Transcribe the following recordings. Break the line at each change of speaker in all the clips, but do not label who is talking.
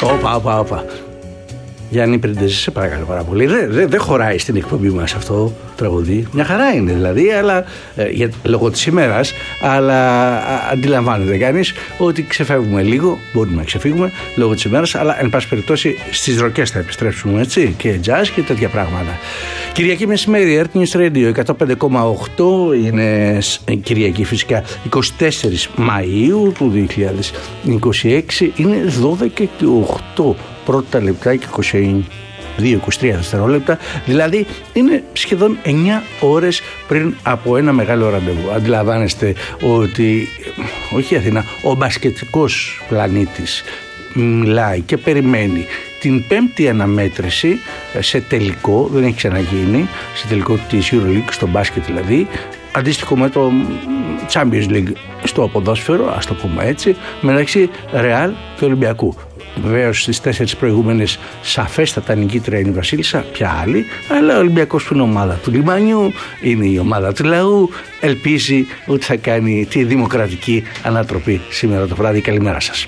Όπα. Γιάννη Πριντεζή, σε παρακαλώ πάρα πολύ. Δεν χωράει στην εκπομπή μας αυτό το τραγουδί. Μια χαρά είναι δηλαδή, αλλά λόγω της ημέρας, αλλά αντιλαμβάνεται κανείς ότι ξεφεύγουμε λίγο. Μπορούμε να ξεφύγουμε λόγω της ημέρας, αλλά εν πάση περιπτώσει στις ροκές θα επιστρέψουμε, έτσι. Και jazz και τέτοια πράγματα. Κυριακή μεσημέρι, Earth News Radio 105,8. Είναι Κυριακή φυσικά 24 Μαΐου του 2026. Είναι 12 και 8 πρώτα λεπτά και 22-23 δευτερόλεπτα, δηλαδή είναι σχεδόν 9 ώρες πριν από ένα μεγάλο ραντεβού. Αντιλαμβάνεστε ότι όχι η Αθήνα, ο μπασκετικός πλανήτης μιλάει και περιμένει την πέμπτη αναμέτρηση σε τελικό, δεν έχει ξαναγίνει, σε τελικό της EuroLeague, στο μπάσκετ δηλαδή, αντίστοιχο με το Champions League στο ποδόσφαιρο, ας το πούμε έτσι, μεταξύ Real και Ολυμπιακού. Βεβαίως στις 4 προηγούμενες σαφέστατα νικήτρια είναι η Βασίλισσα, ποια άλλη, αλλά ο Ολυμπιακός που είναι ομάδα του λιμάνιου, είναι η ομάδα του λαού, ελπίζει ότι θα κάνει τη δημοκρατική ανατροπή σήμερα το βράδυ. Καλημέρα σας.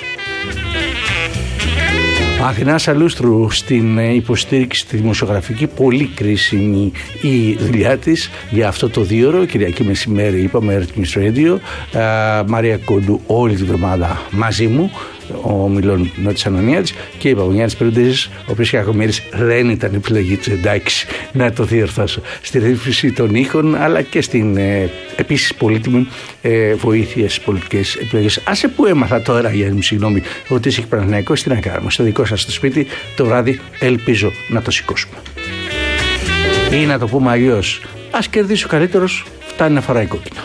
Αθηνάς Αλούστρου στην υποστήριξη στη δημοσιογραφική, πολύ κρίσιμη η δουλειά της για αυτό το 2ωρο, Κυριακή μεσημέρι είπαμε, Earth News Radio. Μαρία Κόντου όλη την εβδομάδα μαζί μου, ο Μιλών Νότης Ανωνιάδης, και είπα ο Γιάννης Πριντεζής, ο οποίος Κακομοίρης δεν ήταν επιλογή του, εντάξει, να το διορθώσω, στη ρύθμιση των ήχων, αλλά και στην επίσης πολύτιμη βοήθεια στις πολιτικές επιλογές. Άσε που έμαθα τώρα, Γιάννη μου, συγγνώμη, ότι είσαι Παναθηναϊκός, τι να κάνουμε, στο δικό σας το σπίτι το βράδυ ελπίζω να το σηκώσουμε. Ή να το πούμε αλλιώς, ας κερδίσει ο καλύτερος, φτάνει να φοράει κόκκινο.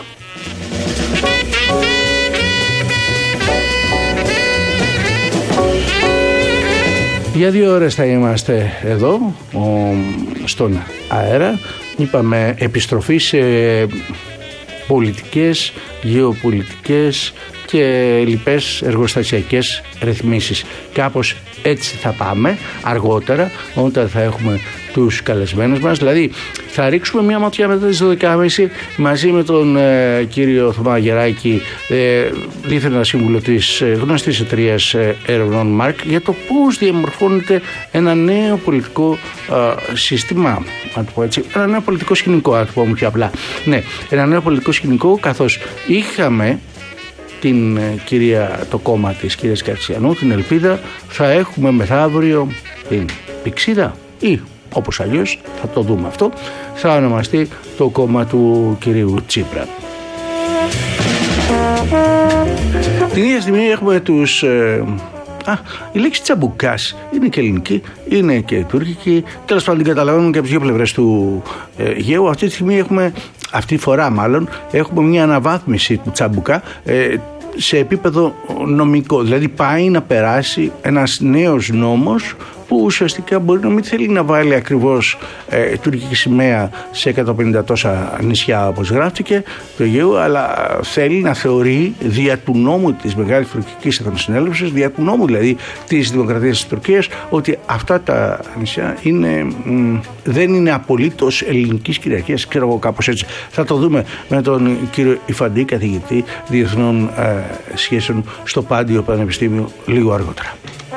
Για 2 ώρες θα είμαστε εδώ στον αέρα. Είπαμε επιστροφή σε πολιτικές, γεωπολιτικές και λοιπές εργοστασιακές ρυθμίσεις. Κάπως έτσι θα πάμε αργότερα, όταν θα έχουμε τους καλεσμένους μας. Δηλαδή θα ρίξουμε μια ματιά μετά τις 12.30 μαζί με τον κύριο Θωμά Γεράκη, δίθεν σύμβουλο της γνωστής εταιρείας έρευνων ΜΑΡΚ, για το πώς διαμορφώνεται ένα νέο πολιτικό σύστημα, να το πω έτσι, ένα νέο πολιτικό σκηνικό, να το πούμε πιο απλά. Ναι, ένα νέο πολιτικό σκηνικό, καθώς είχαμε την κυρία, το κόμμα της κυρίας Καρτσιανού, την Ελπίδα, θα έχουμε μεθαύριο την Πηξίδα, ή όπως αλλιώς θα το δούμε αυτό, θα ονομαστεί το κόμμα του κυρίου Τσίπρα. Την ίδια στιγμή έχουμε τους... η λέξη τσαμπουκάς είναι και ελληνική, είναι και τουρκική, τέλος πάντων την καταλαβαίνουν και από τις δύο πλευρές του γέου. Αυτή τη στιγμή έχουμε, αυτή τη φορά μάλλον, έχουμε μια αναβάθμιση του τσαμπουκά σε επίπεδο νομικό. Δηλαδή πάει να περάσει ένας νέος νόμος που ουσιαστικά μπορεί να μην θέλει να βάλει ακριβώς τουρκική σημαία σε 150 τόσα νησιά όπως γράφτηκε το Αιγαίο, αλλά θέλει να θεωρεί δια του νόμου της Μεγάλης Τουρκικής Εθνοσυνέλευσης, δια του νόμου δηλαδή της Δημοκρατίας της Τουρκίας, ότι αυτά τα νησιά δεν είναι απολύτως ελληνικής κυριαρχίας, ξέρω εγώ, κάπως έτσι. Θα το δούμε με τον κύριο Ιφαντή, καθηγητή διεθνών σχέσεων στο Πάντιο Πανεπιστήμιο, λίγο αργότερα.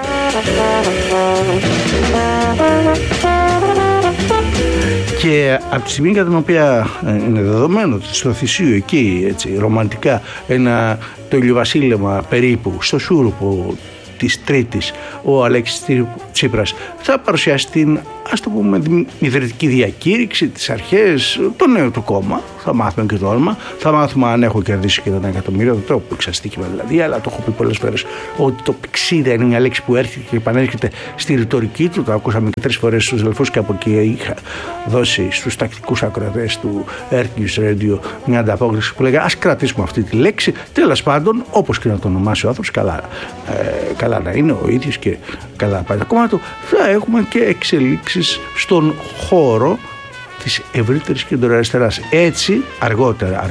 Και από τη στιγμή κατά την οποία είναι δεδομένο ότι στο Θησίο εκεί, έτσι, ρομαντικά, το ηλιοβασίλεμα περίπου στο Σούρουπο της Τρίτης, ο Αλέξης Τσίπρας θα παρουσιάσει την, ας το πούμε, ιδρυτική διακήρυξη, τις αρχές, το νέο του κόμμα. Θα μάθουμε και το όνομα, θα μάθουμε αν έχω κερδίσει και τον εκατομμύριο, δεν το έχω πει ξαστοίχημα δηλαδή, αλλά το έχω πει πολλές φορές ότι το Πηξίδα είναι μια λέξη που έρχεται και επανέρχεται στη ρητορική του. Το ακούσαμε και 3 φορές στους αδελφούς και από εκεί είχα δώσει στους τακτικούς ακροατές του Earth News Radio μια ανταπόκριση που λέγα ας κρατήσουμε αυτή τη λέξη. Τέλος πάντων, όπως και να το ονομάσει ο άνθρωπος, καλά να είναι ο ίδιος και καλά πάει το κόμμα του, θα έχουμε και εξελίξεις στον χώρο της ευρύτερης κεντροαριστεράς. Έτσι, αργότερα,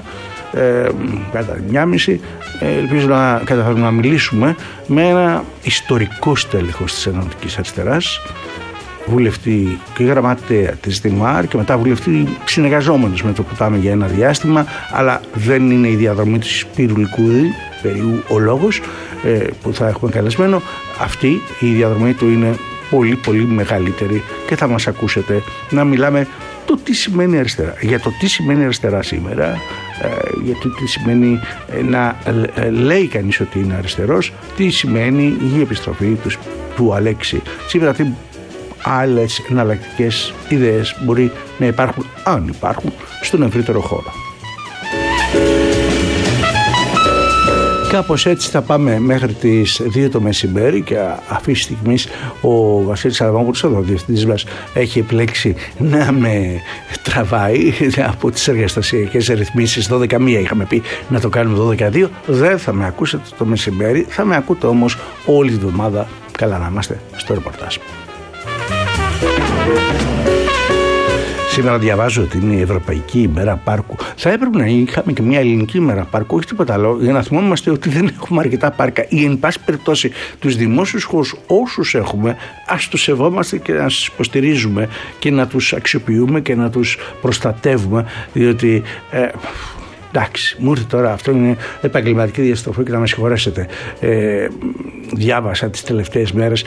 κατά 1.30, ελπίζω να καταφέρουμε να μιλήσουμε με ένα ιστορικό στέλεχος της Ενωτικής Αριστεράς, βουλευτή και γραμματέα της ΔΜΑΡ και μετά βουλευτή συνεργαζόμενος με το Ποτάμι για ένα διάστημα, αλλά δεν είναι η διαδρομή του Σπύρου Λικούδη, περίπου ο λόγος. που θα έχουμε καλεσμένο, αυτή η διαδρομή του είναι πολύ πολύ μεγαλύτερη και θα μας ακούσετε να μιλάμε το τι σημαίνει αριστερά, για το τι σημαίνει αριστερά σήμερα, για το τι σημαίνει να λέει κανείς ότι είναι αριστερός, τι σημαίνει η επιστροφή του Αλέξη Τσίπρα, τι άλλες εναλλακτικές ιδέες μπορεί να υπάρχουν, αν υπάρχουν, στον ευρύτερο χώρο. Κάπως έτσι θα πάμε μέχρι τις 2 το μεσημέρι και αυτή τη στιγμή ο Βασίλης Αδαμόπουλος, ο διευθυντής μας, έχει επιλέξει να με τραβάει από τις εργαστασιακές ρυθμίσεις. 12:01 είχαμε πει να το κάνουμε 12:02. Δεν θα με ακούσετε το μεσημέρι, θα με ακούτε όμως όλη τη βδομάδα. Καλά να είμαστε στο ρεπορτάζ. Σήμερα διαβάζω ότι είναι η Ευρωπαϊκή ημέρα πάρκου. Θα έπρεπε να είχαμε και μια ελληνική ημέρα πάρκου, όχι τίποτα άλλο, για να θυμόμαστε ότι δεν έχουμε αρκετά πάρκα ή, εν πάση περιπτώσει, τους δημόσιους χώρους όσους έχουμε, ας τους σεβόμαστε και να τους υποστηρίζουμε και να τους αξιοποιούμε και να τους προστατεύουμε, διότι. Εντάξει, μου ήρθε τώρα, αυτό είναι επαγγελματική διαστροφή και να με συγχωρέσετε. Διάβασα τις τελευταίες μέρες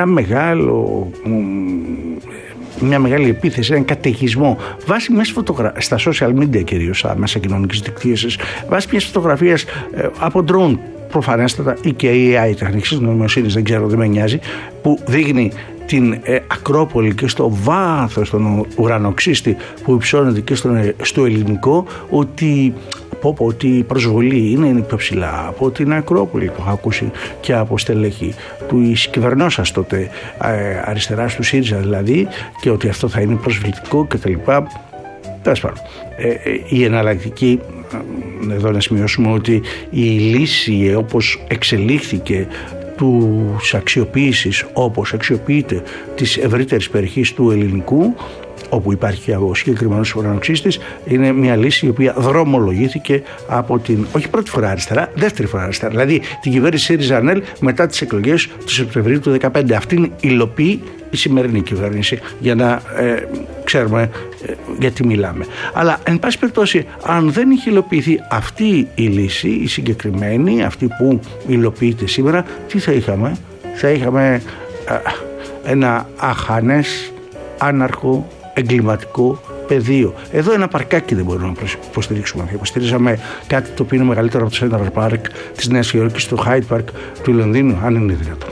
μια μεγάλη επίθεση, έναν καταιγισμό βάσει μιας στα social media, κυρίως μέσα κοινωνικής δικτύωσης, βάσει μιας φωτογραφίας από drone, προφανέστατα, ή και AI, τεχνικής νοημοσύνης, δεν ξέρω, δεν με νοιάζει, που δείχνει την Ακρόπολη και στο βάθος τον ουρανοξύστη που υψώνεται και στο ελληνικό, ότι η προσβολή είναι πιο ψηλά από την Ακρόπολη. Το έχω ακούσει και από στελέχη του κυβερνώσας τότε, αριστεράς του ΣΥΡΙΖΑ δηλαδή, και ότι αυτό θα είναι προσβλητικό κτλ. Τέλος πάντων, η εναλλακτική, εδώ να σημειώσουμε ότι η λύση όπως εξελίχθηκε τους αξιοποίησης, όπως αξιοποιείται της ευρύτερης περιοχής του ελληνικού, όπου υπάρχει ο συγκεκριμένος ουρανοξύστης, είναι μια λύση η οποία δρομολογήθηκε από την, όχι πρώτη φορά αριστερά, δεύτερη φορά αριστερά, δηλαδή την κυβέρνηση ΣΥΡΙΖΑ-ΑΝΕΛ μετά τις εκλογές του Σεπτεμβρίου του 2015. Αυτήν υλοποιεί η σημερινή κυβέρνηση, για να ξέρουμε γιατί μιλάμε. Αλλά εν πάση περιπτώσει, αν δεν είχε υλοποιηθεί αυτή η λύση, η συγκεκριμένη, αυτή που υλοποιείται σήμερα, τι θα είχαμε? Θα είχαμε ένα αχανές, άναρχο, εγκληματικό πεδίο. Εδώ ένα παρκάκι δεν μπορούμε να υποστηρίξουμε. Υποστηρίζαμε κάτι το οποίο είναι μεγαλύτερο από το Central Park της Νέας Υόρκης, το Hyde Park του Λονδίνου, αν είναι δυνατόν.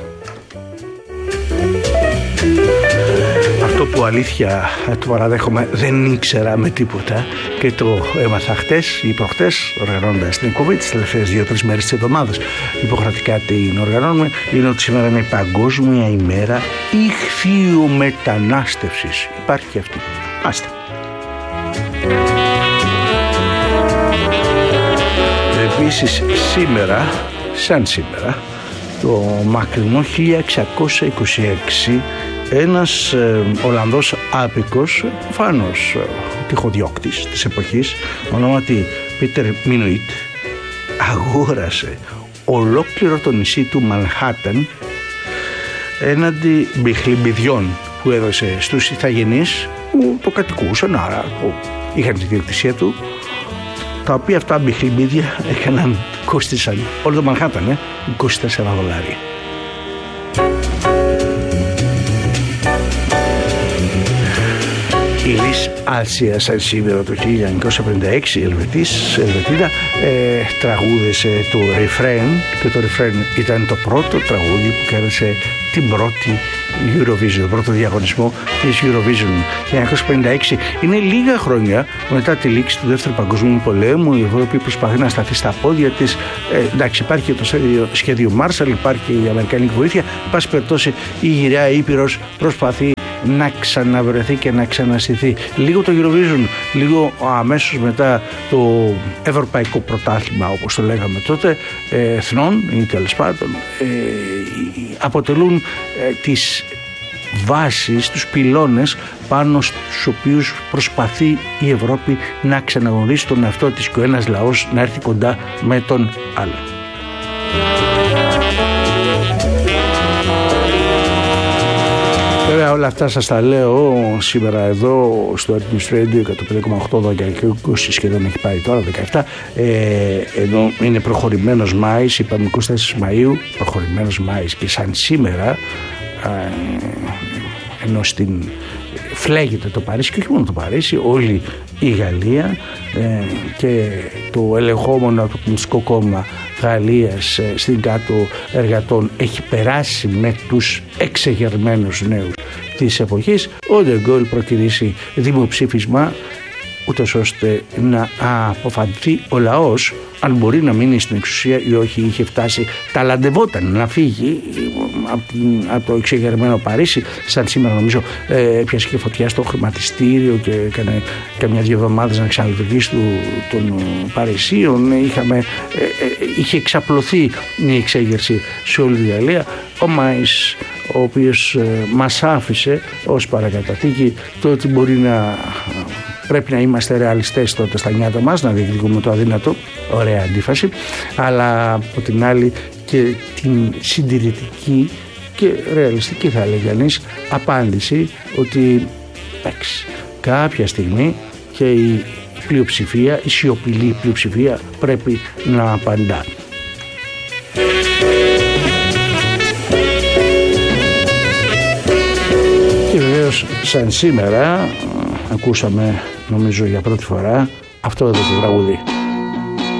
Αυτό που αλήθεια το παραδέχομαι, δεν ήξερα με τίποτα και το έμαθα χτες ή προχτές, οργανώνοντας την εκπομπή τις τελευταίες 2-3 μέρες της εβδομάδας. Υποχρεωτικά την οργανώνουμε. Είναι ότι σήμερα είναι η Παγκόσμια ημέρα ηχθειομετανάστευσης. Υπάρχει και αυτή. Άστε. Επίσης σήμερα, σαν σήμερα, το μακρινό 1626, ένας Ολλανδός άπικος, προφανώς τυχοδιώκτης της εποχής, ονόματι Πίτερ Μίνουιτ, αγόρασε ολόκληρο το νησί του Μανχάτεν έναντι μπιχλιμπιδιών που έδωσε στους ηθαγενείς που το κατοικούσαν, άρα που είχαν τη διοκτησία του, τα οποία αυτά μπιχλιμπίδια κόστησαν όλο το Μανχάταν $24. Η Λις Άλσια σαν σήμερα το 1956, Ελβετίδα, τραγούδησε το ρεφρέν, και το ρεφρέν ήταν το πρώτο τραγούδι που κέρδισε την πρώτη Eurovision, το πρώτο διαγωνισμό της Eurovision. Το 1956 είναι λίγα χρόνια μετά τη λήξη του Δεύτερου Παγκοσμίου Πολέμου. Η Ευρώπη προσπαθεί να σταθεί στα πόδια της. Εντάξει, υπάρχει το σχέδιο Marshall, υπάρχει η αμερικανική βοήθεια. Εν πάση περιπτώσει, η γυραιά Ήπειρος προσπαθεί να ξαναβρεθεί και να ξαναστηθεί. Λίγο το Eurovision, λίγο αμέσως μετά το Ευρωπαϊκό Πρωτάθλημα, όπως το λέγαμε τότε, εθνών ή τέλος πάντων, αποτελούν τις βάσεις, τους πυλώνες πάνω στους οποίους προσπαθεί η Ευρώπη να ξαναγνωρίσει τον εαυτό της και ο ένας λαός να έρθει κοντά με τον άλλο. Βέβαια, Όλα αυτά σας τα λέω σήμερα εδώ στο Ethnic Radio 105,8 εδώ και 20 σχεδόν έχει πάει τώρα, 17. Εδώ είναι προχωρημένος Μάης, είπαμε 24 Μαΐου, προχωρημένος Μάης, και σαν σήμερα, ενώ φλέγεται το Παρίσι, και όχι μόνο το Παρίσι, όλη η Γαλλία, και το ελεγχόμενο από το Κομμουνιστικό Κόμμα Γαλλίας στην κάτω εργατών έχει περάσει με τους εξεγερμένους νέους της εποχής. Ο Ντε Γκόλ προκυρήσει δημοψήφισμα ούτως ώστε να αποφανθεί ο λαός αν μπορεί να μείνει στην εξουσία ή όχι. Είχε φτάσει, ταλαντευόταν να φύγει από το εξεγερμένο Παρίσι. Σαν σήμερα νομίζω έπιασε και φωτιά στο χρηματιστήριο και έκανε καμιά 2 εβδομάδες να ξαναλειτουργήσει των Παρισίων. Είχε εξαπλωθεί η εξέγερση σε όλη τη Γαλλία. Ο Μάης, ο οποίος μας άφησε ως παρακαταθήκη το ότι πρέπει να είμαστε ρεαλιστές τότε στα νιάτα μας, να διεκδικούμε το αδύνατο, ωραία αντίφαση, αλλά από την άλλη και την συντηρητική και ρεαλιστική, θα έλεγε κανείς, απάντηση ότι κάποια στιγμή και η πλειοψηφία, η σιωπηλή πλειοψηφία πρέπει να απαντά. Και βεβαίως σαν σήμερα ακούσαμε, νομίζω για πρώτη φορά, αυτό εδώ το τραγούδι.